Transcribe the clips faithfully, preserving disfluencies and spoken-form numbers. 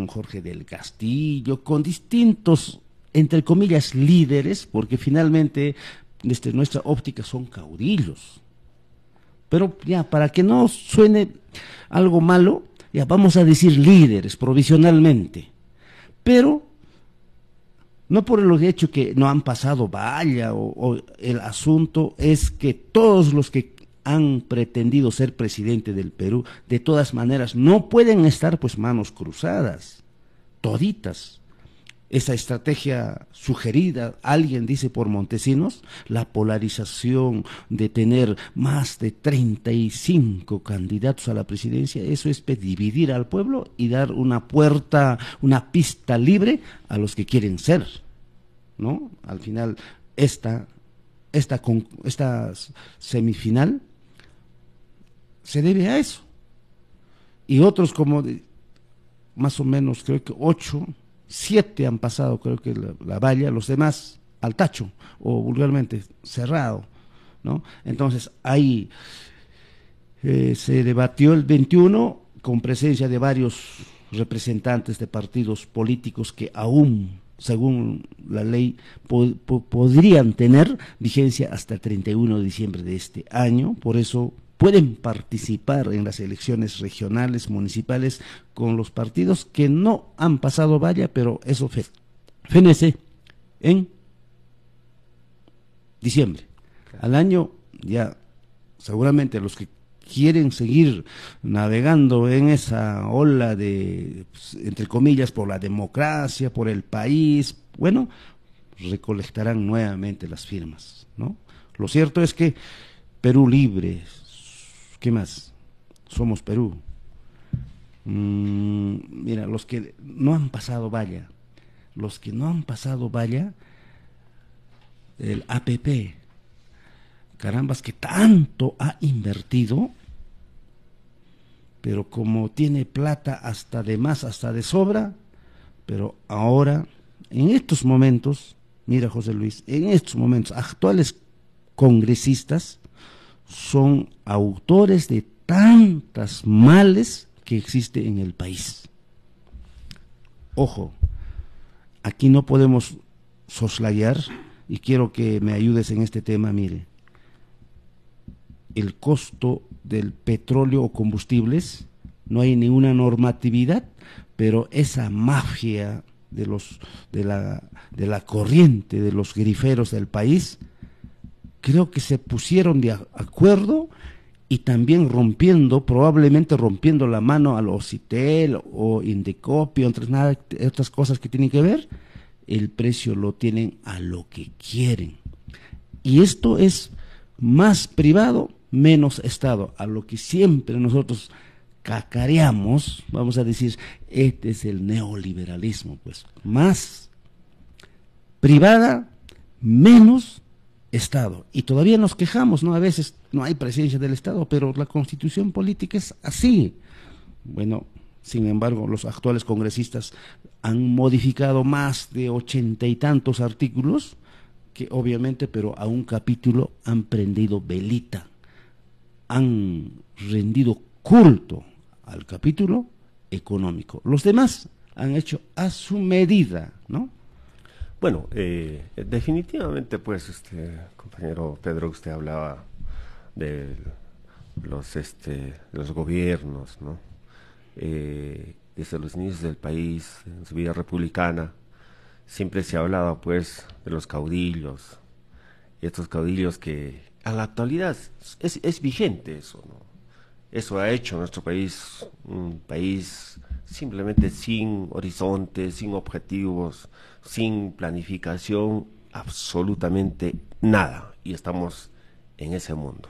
con Jorge del Castillo, con distintos, entre comillas, líderes, porque finalmente desde nuestra óptica son caudillos. Pero ya, para que no suene algo malo, ya vamos a decir líderes provisionalmente. Pero no por el hecho que no han pasado valla, o, o el asunto es que todos los que han pretendido ser presidente del Perú, de todas maneras, no pueden estar pues manos cruzadas, toditas. Esa estrategia sugerida, alguien dice por Montesinos, la polarización de tener más de treinta y cinco candidatos a la presidencia, eso es dividir al pueblo y dar una puerta, una pista libre a los que quieren ser, ¿no? Al final, esta, esta, esta semifinal se debe a eso. Y otros como de, más o menos, creo que ocho, siete han pasado, creo que la, la valla, los demás al tacho, o vulgarmente cerrado, ¿no? Entonces, ahí eh, se debatió el veintiuno con presencia de varios representantes de partidos políticos que aún, según la ley, po po podrían tener vigencia hasta el treinta y uno de diciembre de este año. Por eso pueden participar en las elecciones regionales, municipales, con los partidos que no han pasado valla, pero eso fe fenece en diciembre. Claro. Al año ya seguramente los que quieren seguir navegando en esa ola de, entre comillas, por la democracia, por el país, bueno, recolectarán nuevamente las firmas, ¿no? Lo cierto es que Perú libre, ¿qué más? Somos Perú. Mm, mira, los que no han pasado valla, los que no han pasado valla, el A P P, carambas, que tanto ha invertido, pero como tiene plata hasta de más, hasta de sobra, pero ahora, en estos momentos, mira José Luis, en estos momentos, actuales congresistas son autores de tantas males que existe en el país. Ojo, aquí no podemos soslayar, y quiero que me ayudes en este tema. Mire, el costo del petróleo o combustibles, no hay ninguna normatividad, pero esa mafia de los de la de la corriente de los griferos del país, creo que se pusieron de acuerdo y también rompiendo, probablemente rompiendo la mano a los Citel o Indecopio, otras, nada, otras cosas que tienen que ver, el precio lo tienen a lo que quieren. Y esto es más privado, menos Estado, a lo que siempre nosotros cacareamos, vamos a decir, este es el neoliberalismo, pues, más privada, menos Estado. Y todavía nos quejamos, ¿no? A veces no hay presencia del Estado, pero la Constitución política es así. Bueno, sin embargo, los actuales congresistas han modificado más de ochenta y tantos artículos, que obviamente, pero a un capítulo han prendido velita, han rendido culto al capítulo económico. Los demás han hecho a su medida, ¿no? Bueno, eh, definitivamente, pues, este compañero Pedro, usted hablaba de los, este, los gobiernos, ¿no? Eh, desde los inicios del país, en su vida republicana, siempre se hablaba, pues, de los caudillos, y estos caudillos que a la actualidad es, es vigente eso, ¿no? Eso ha hecho nuestro país un país simplemente sin horizontes, sin objetivos, sin planificación, absolutamente nada, y estamos en ese mundo.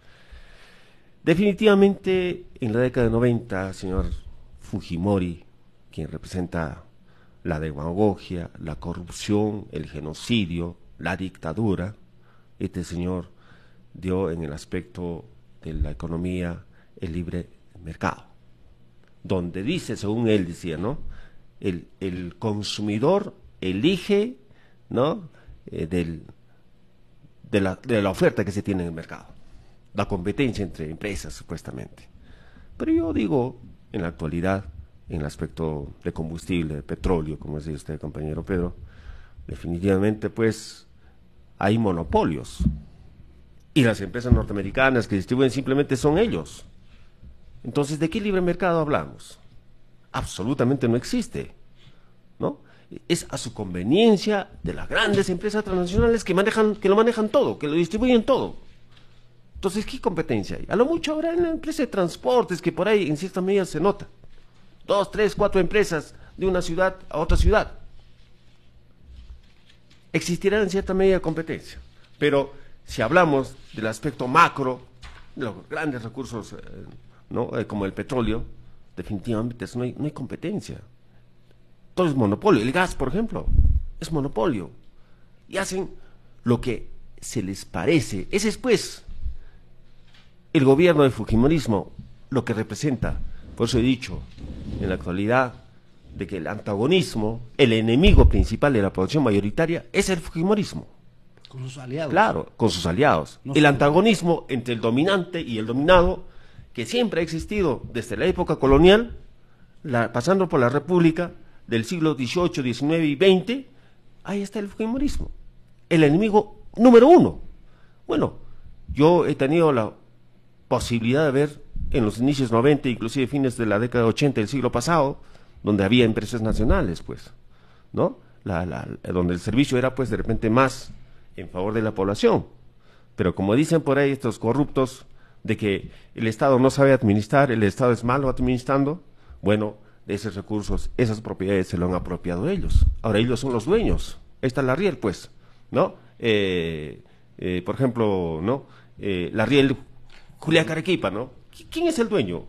Definitivamente, en la década de noventa, señor Fujimori, quien representa la demagogia, la corrupción, el genocidio, la dictadura, este señor dio en el aspecto de la economía el libre mercado, donde dice, según él decía, ¿no? El, el consumidor elige, ¿no? Eh, del, de, la, de la oferta que se tiene en el mercado, la competencia entre empresas, supuestamente. Pero yo digo, en la actualidad, en el aspecto de combustible, de petróleo, como decía usted, compañero Pedro, definitivamente pues hay monopolios. Y las empresas norteamericanas que distribuyen simplemente son ellos. Entonces, ¿de qué libre mercado hablamos? Absolutamente no existe, ¿no? Es a su conveniencia de las grandes empresas transnacionales que manejan, que lo manejan todo, que lo distribuyen todo. Entonces, ¿qué competencia hay? A lo mucho habrá en la empresa de transportes, que por ahí en cierta medida se nota. Dos, tres, cuatro empresas de una ciudad a otra ciudad. Existirá en cierta medida competencia. Pero si hablamos del aspecto macro, de los grandes recursos, eh, ¿no? eh, como el petróleo, definitivamente no hay, no hay competencia. Todo es monopolio. El gas, por ejemplo, es monopolio. Y hacen lo que se les parece. Ese es, pues, el gobierno del fujimorismo, lo que representa. Por eso he dicho, en la actualidad, de que el antagonismo, el enemigo principal de la población mayoritaria, es el fujimorismo. Con sus aliados. Claro, con sus aliados. No el solo. antagonismo entre el dominante y el dominado, que siempre ha existido desde la época colonial, la, pasando por la República del siglo dieciocho, diecinueve y veinte, ahí está el fujimorismo. El enemigo número uno. Bueno, yo he tenido la posibilidad de ver en los inicios noventa, inclusive fines de la década ochenta del siglo pasado, donde había empresas nacionales, pues, ¿no? La, la, donde el servicio era, pues, de repente más en favor de la población. Pero como dicen por ahí estos corruptos, de que el Estado no sabe administrar, el Estado es malo administrando, bueno, de esos recursos, esas propiedades se lo han apropiado ellos. Ahora ellos son los dueños. Ahí está la riel, pues, ¿no? Eh, eh, por ejemplo, ¿no? Eh, la riel Juliaca Arequipa, ¿no? ¿Quién es el dueño?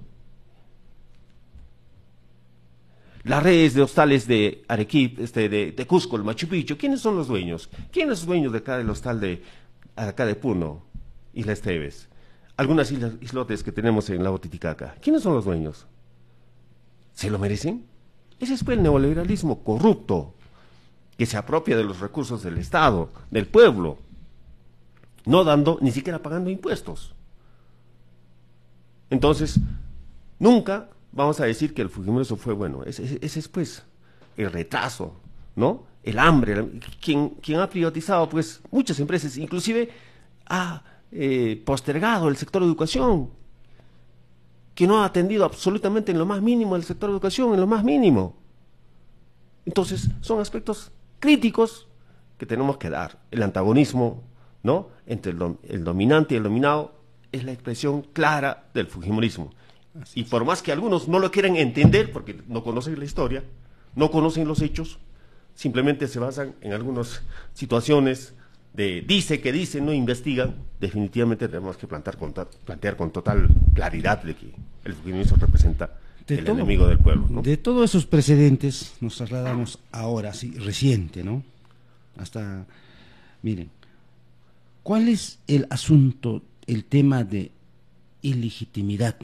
Las redes de hostales de Arequipa, este, de, de Cusco, el Machu Picchu, ¿quiénes son los dueños? ¿Quiénes son los dueños de acá del hostal de acá de Puno, Isla Esteves? Algunas islas, islotes que tenemos en la Titicaca. ¿Quiénes son los dueños? ¿Se lo merecen? Ese es pues el neoliberalismo corrupto, que se apropia de los recursos del Estado, del pueblo, no dando, ni siquiera pagando impuestos. Entonces, nunca vamos a decir que el fujimorismo fue bueno. Ese, ese es pues el retraso, ¿no? El hambre, el, quien, quien ha privatizado pues muchas empresas, inclusive ha eh, postergado el sector de educación, que no ha atendido absolutamente en lo más mínimo el sector de educación, en lo más mínimo. Entonces, son aspectos críticos que tenemos que dar. El antagonismo, ¿no? Entre el, dom el dominante y el dominado es la expresión clara del fujimorismo. Y por más que algunos no lo quieran entender, porque no conocen la historia, no conocen los hechos, simplemente se basan en algunas situaciones de dice que dice, no investigan, definitivamente tenemos que plantear con, plantear con total claridad de que el fujimorismo representa de el todo, enemigo del pueblo, ¿no? De todos esos precedentes nos trasladamos ahora, sí, reciente, ¿no? Hasta, miren, ¿cuál es el asunto, el tema de ilegitimidad?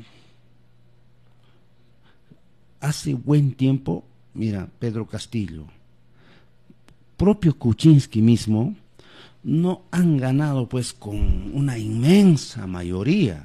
Hace buen tiempo, mira, Pedro Castillo, propio Kuczynski mismo, no han ganado pues con una inmensa mayoría.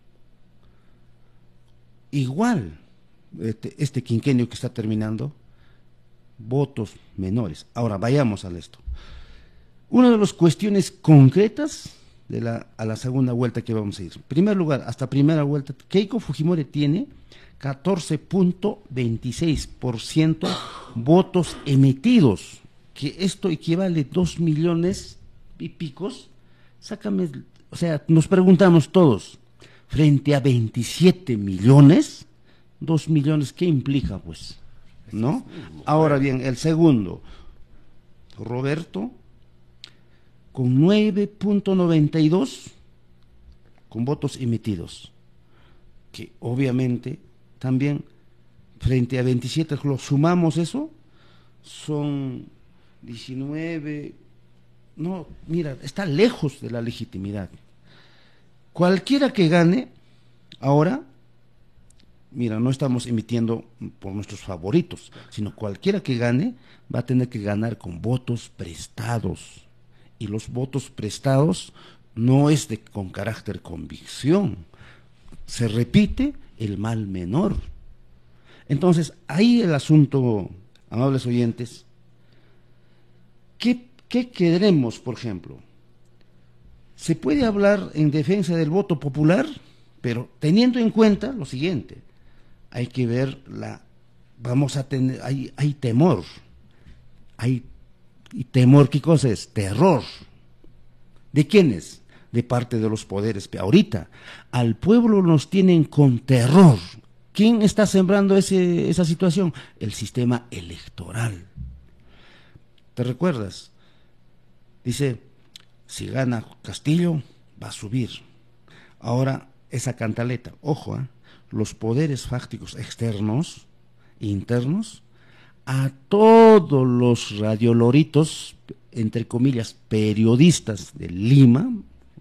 Igual, este, este quinquenio que está terminando, votos menores. Ahora, vayamos a esto. Una de las cuestiones concretas de la, a la segunda vuelta que vamos a ir. En primer lugar, hasta primera vuelta, Keiko Fujimori tiene catorce punto veintiséis por ciento votos emitidos, que esto equivale a dos millones y picos. Sácame, o sea, nos preguntamos todos, frente a veintisiete millones, dos millones, ¿qué implica pues? ¿No? Ahora bien, el segundo, Roberto, con nueve punto noventa y dos con votos emitidos, que obviamente también frente a veintisiete, lo sumamos eso, son diecinueve, no, mira, está lejos de la legitimidad. Cualquiera que gane, ahora, mira, no estamos emitiendo por nuestros favoritos, sino cualquiera que gane va a tener que ganar con votos prestados. Y los votos prestados no es de con carácter convicción. Se repite el mal menor. Entonces, ahí el asunto, amables oyentes, ¿qué, qué queremos, por ejemplo? Se puede hablar en defensa del voto popular, pero teniendo en cuenta lo siguiente, hay que ver la, vamos a tener, hay, hay temor, hay y temor, ¿qué cosa es? Terror. ¿De quiénes? De parte de los poderes. Ahorita, al pueblo nos tienen con terror. ¿Quién está sembrando ese, esa situación? El sistema electoral. ¿Te recuerdas? Dice, si gana Castillo, va a subir. Ahora, esa cantaleta, ojo, ¿eh? Los poderes fácticos externos, internos, a todos los radioloritos, entre comillas, periodistas de Lima,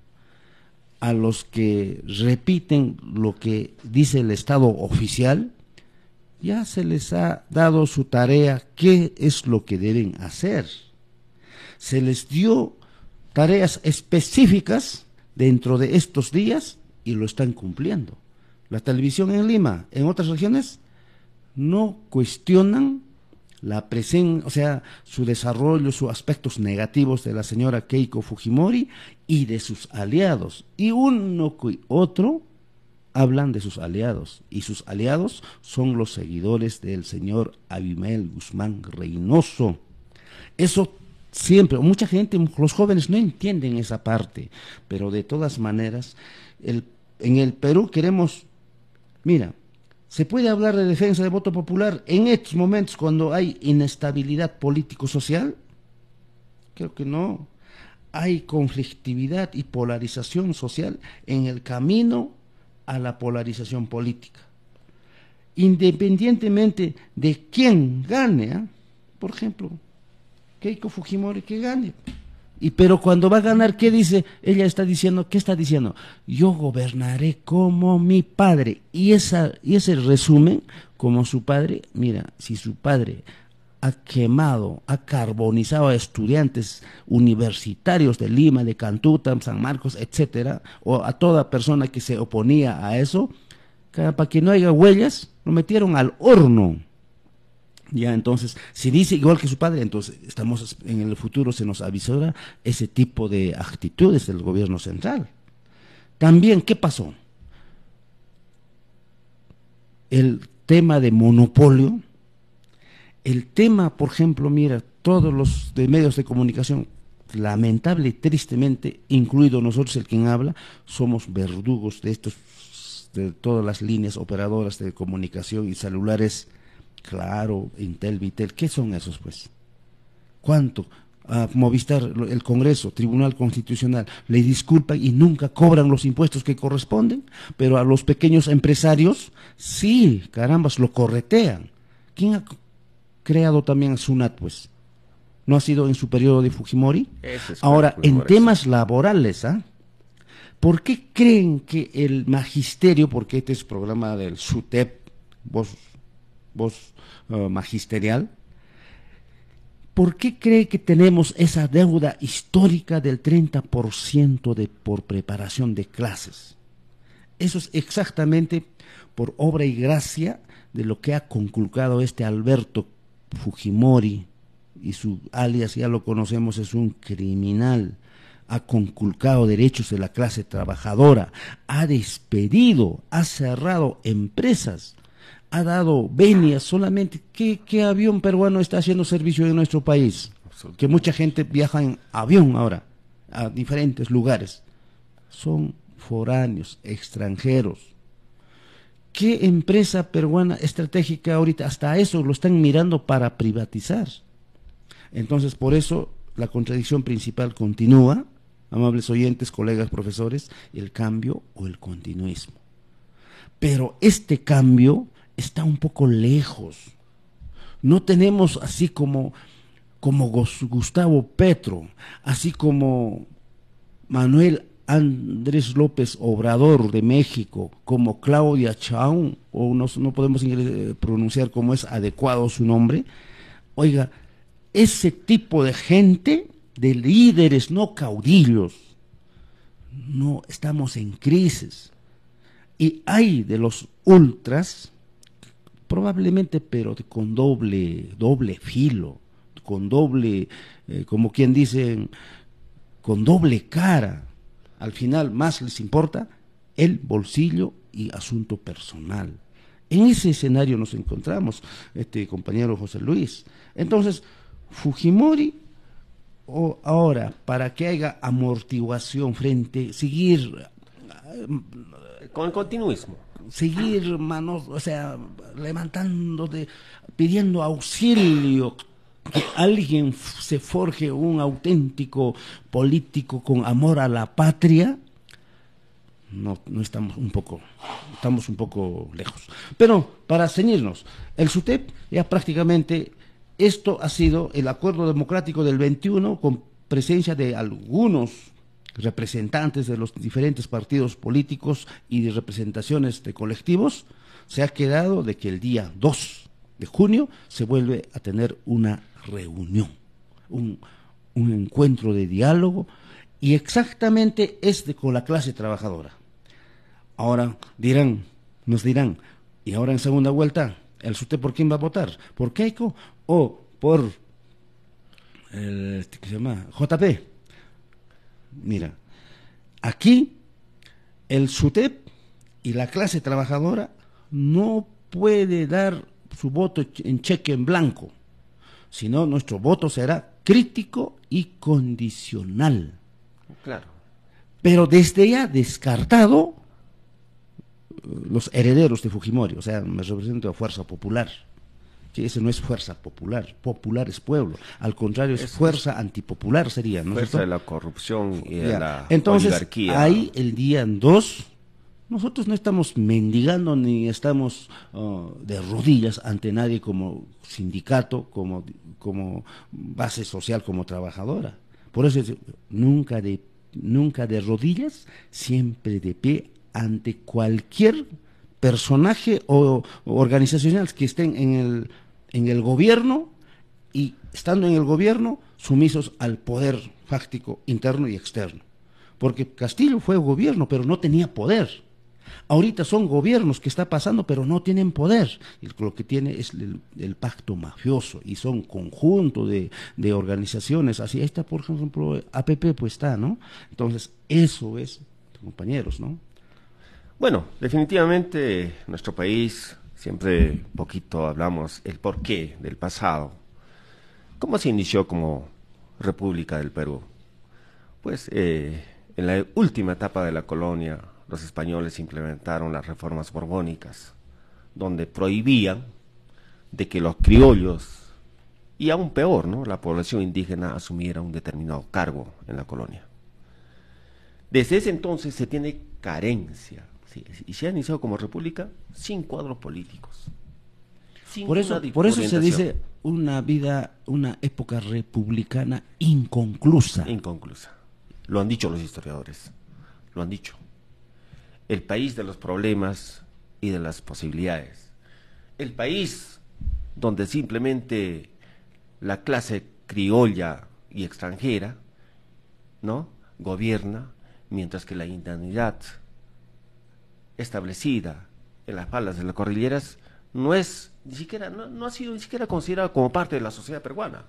a los que repiten lo que dice el Estado oficial, ya se les ha dado su tarea, qué es lo que deben hacer. Se les dio tareas específicas dentro de estos días y lo están cumpliendo. La televisión en Lima, en otras regiones, no cuestionan la presencia, o sea, su desarrollo, sus aspectos negativos de la señora Keiko Fujimori y de sus aliados. Y uno y otro hablan de sus aliados, y sus aliados son los seguidores del señor Abimael Guzmán Reynoso. Eso siempre, mucha gente, los jóvenes no entienden esa parte, pero de todas maneras, el, en el Perú queremos, mira, ¿se puede hablar de defensa de voto popular en estos momentos cuando hay inestabilidad político-social? Creo que no. Hay conflictividad y polarización social en el camino a la polarización política. Independientemente de quién gane, ¿eh? Por ejemplo, Keiko Fujimori, que gane. Y pero cuando va a ganar, ¿qué dice? Ella está diciendo, ¿qué está diciendo? Yo gobernaré como mi padre. Y esa y ese resumen, como su padre, mira, si su padre ha quemado, ha carbonizado a estudiantes universitarios de Lima, de Cantuta, San Marcos, etcétera, o a toda persona que se oponía a eso, para que no haya huellas, lo metieron al horno. Ya, entonces, si dice igual que su padre, entonces estamos en el futuro, se nos avisora ese tipo de actitudes del gobierno central. También, ¿qué pasó? El tema de monopolio, el tema, por ejemplo, mira, todos los de medios de comunicación, lamentable y tristemente, incluido nosotros el quien habla, somos verdugos de estos, de todas las líneas operadoras de comunicación y celulares. Claro, Intel, Vitel, ¿qué son esos pues? ¿Cuánto? A Movistar, el Congreso, Tribunal Constitucional, le disculpan y nunca cobran los impuestos que corresponden, pero a los pequeños empresarios, sí, carambas, lo corretean. ¿Quién ha creado también a Sunat pues? ¿No ha sido en su periodo de Fujimori? Ahora, en temas laborales, ¿ah? ¿Por qué creen que el magisterio, porque este es programa del SUTEP, vos voz uh, magisterial, ¿por qué cree que tenemos esa deuda histórica del treinta por ciento de, por preparación de clases? Eso es exactamente por obra y gracia de lo que ha conculcado este Alberto Fujimori, y su alias ya lo conocemos, es un criminal. Ha conculcado derechos de la clase trabajadora, ha despedido, ha cerrado empresas, ha dado venias solamente. ¿Qué, qué avión peruano está haciendo servicio en nuestro país? Que mucha gente viaja en avión ahora a diferentes lugares. Son foráneos, extranjeros. ¿Qué empresa peruana estratégica ahorita? Hasta eso lo están mirando para privatizar. Entonces, por eso la contradicción principal continúa, amables oyentes, colegas, profesores, el cambio o el continuismo. Pero este cambio está un poco lejos. No tenemos así como, como Gustavo Petro, así como Manuel Andrés López Obrador de México, como Claudia Chaún, o no, no podemos pronunciar como es adecuado su nombre. Oiga, ese tipo de gente, de líderes, no caudillos, no, estamos en crisis. Y hay de los ultras, probablemente, pero con doble, doble filo, con doble, eh, como quien dice, con doble cara. Al final más les importa el bolsillo y asunto personal. En ese escenario nos encontramos, este compañero José Luis. Entonces, Fujimori, o ahora, para que haya amortiguación frente, seguir con el continuismo, seguir manos, o sea, levantando, de, pidiendo auxilio, que alguien se forje un auténtico político con amor a la patria. No, no estamos un poco, estamos un poco lejos. Pero para ceñirnos, el SUTEP ya prácticamente, esto ha sido el acuerdo democrático del veintiuno con presencia de algunos representantes de los diferentes partidos políticos y de representaciones de colectivos. Se ha quedado de que el día dos de junio se vuelve a tener una reunión, un, un encuentro de diálogo, y exactamente es de, con la clase trabajadora. Ahora dirán, nos dirán, y ahora en segunda vuelta, ¿el SUTEP por quién va a votar? ¿Por Keiko o por el ¿qué se llama? J P? Mira, aquí el SUTEP y la clase trabajadora no puede dar su voto en cheque en blanco, sino nuestro voto será crítico y condicional. Claro. Pero desde ya descartado los herederos de Fujimori, o sea, me represento a Fuerza Popular, que ese no es fuerza popular, popular es pueblo, al contrario es, es fuerza es, antipopular sería, ¿no? Fuerza de la corrupción y de ya. la Entonces, oligarquía. Ahí el día dos, nosotros no estamos mendigando ni estamos uh, de rodillas ante nadie como sindicato, como, como base social, como trabajadora. Por eso es, nunca de, nunca de rodillas, siempre de pie ante cualquier personaje o, o organizacional que estén en el, en el gobierno, y estando en el gobierno sumisos al poder fáctico interno y externo. Porque Castillo fue gobierno, pero no tenía poder. Ahorita son gobiernos que está pasando, pero no tienen poder. Y lo que tiene es el, el pacto mafioso, y son conjunto de, de organizaciones. Así, ahí está, por ejemplo, A P P, pues está, ¿no? Entonces, eso es, compañeros, ¿no? Bueno, definitivamente nuestro país, siempre poquito hablamos el porqué del pasado. ¿Cómo se inició como República del Perú? Pues eh, en la última etapa de la colonia, los españoles implementaron las reformas borbónicas, donde prohibían de que los criollos, y aún peor, ¿no?, la población indígena asumiera un determinado cargo en la colonia. Desde ese entonces se tiene carencia. Sí, y se ha iniciado como república sin cuadros políticos. Sin por eso, por eso se dice una vida, una época republicana inconclusa. Inconclusa. Lo han dicho los historiadores, lo han dicho. El país de los problemas y de las posibilidades. El país donde simplemente la clase criolla y extranjera, ¿no?, gobierna, mientras que la indianidad establecida en las faldas de las cordilleras no es ni siquiera, no, no ha sido ni siquiera considerada como parte de la sociedad peruana.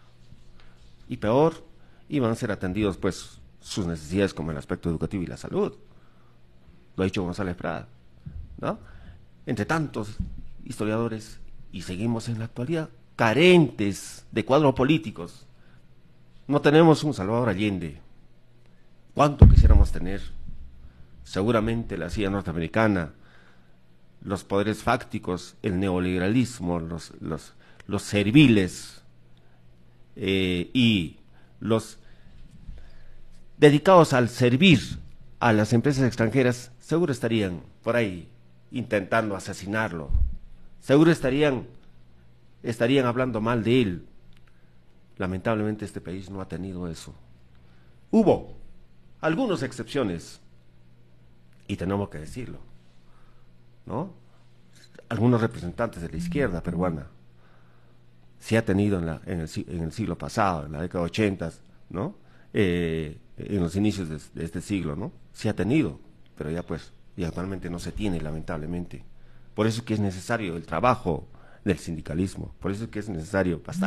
Y peor, iban a ser atendidos pues sus necesidades como el aspecto educativo y la salud. Lo ha dicho González Prada, ¿no? Entre tantos historiadores, y seguimos en la actualidad carentes de cuadros políticos. No tenemos un Salvador Allende. ¿Cuánto quisiéramos tener? Seguramente la C I A norteamericana, los poderes fácticos, el neoliberalismo, los, los, los serviles eh, y los dedicados al servir a las empresas extranjeras, seguro estarían por ahí intentando asesinarlo, seguro estarían, estarían hablando mal de él. Lamentablemente este país no ha tenido eso. Hubo algunas excepciones, y tenemos que decirlo, ¿no? Algunos representantes de la izquierda peruana se ha tenido en, la, en, el, en el siglo pasado, en la década de ochenta, ¿no? Eh, en los inicios de, de este siglo, ¿no? Se ha tenido, pero ya pues, y actualmente no se tiene, lamentablemente, Por eso es que es necesario el trabajo del sindicalismo, por eso es que es necesario